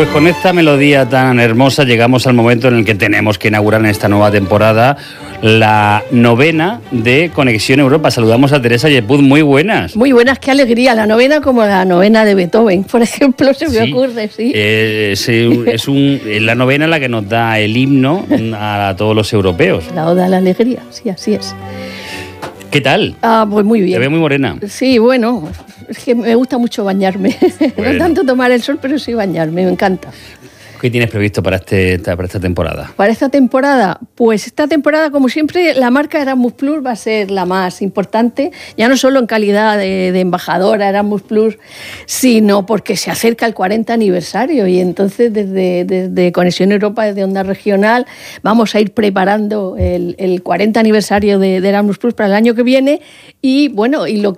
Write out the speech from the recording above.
Pues con esta melodía tan hermosa llegamos al momento en el que tenemos que inaugurar en esta nueva temporada la novena de Conexión Europa. Saludamos a Teresa Yepuz, muy buenas. Muy buenas, qué alegría, la novena como la novena de Beethoven, por ejemplo, se me ocurre, sí. Es la novena la que nos da el himno a todos los europeos. La oda a la alegría, sí, así es. ¿Qué tal? Pues muy bien. Te veo muy morena. Sí, bueno, es que me gusta mucho bañarme. Bueno. No tanto tomar el sol, pero sí bañarme, me encanta. ¿Qué tienes previsto para esta temporada? Para esta temporada, pues esta temporada, como siempre, la marca Erasmus Plus va a ser la más importante, ya no solo en calidad de embajadora Erasmus Plus, sino porque se acerca el 40 aniversario y entonces desde Conexión Europa, desde Onda Regional, vamos a ir preparando el 40 aniversario de Erasmus Plus para el año que viene y bueno, y lo